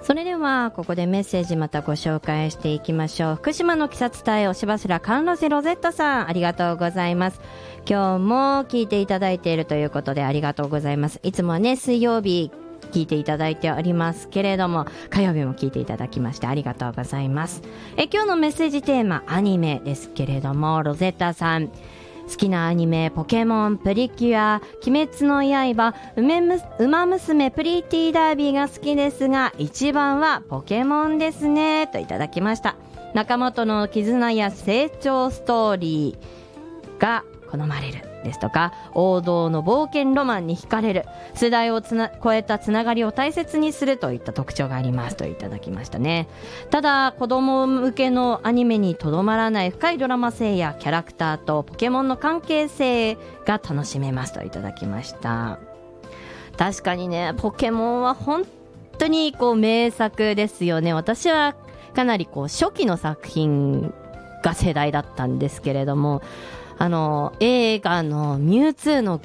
それではここでメッセージまたご紹介していきましょう。福島の鬼殺隊押柱甘露寺ロゼッタさん、ありがとうございます。今日も聞いていただいているということでありがとうございます。いつもはね、水曜日聞いていただいておりますけれども、火曜日も聞いていただきましてありがとうございます。今日のメッセージテーマアニメですけれども、ロゼッタさん、好きなアニメ、ポケモン、プリキュア、鬼滅の刃、ウマ娘、プリティダービーが好きですが、一番はポケモンですね、といただきました。仲間との絆や成長ストーリーが好まれるですとか、王道の冒険ロマンに惹かれる、世代を超えたつながりを大切にするといった特徴がありますといただきましたね。ただ子供向けのアニメにとどまらない深いドラマ性やキャラクターとポケモンの関係性が楽しめますといただきました。確かにね、ポケモンは本当に名作ですよね。私はかなり初期の作品が世代だったんですけれども、映画のミュウツーの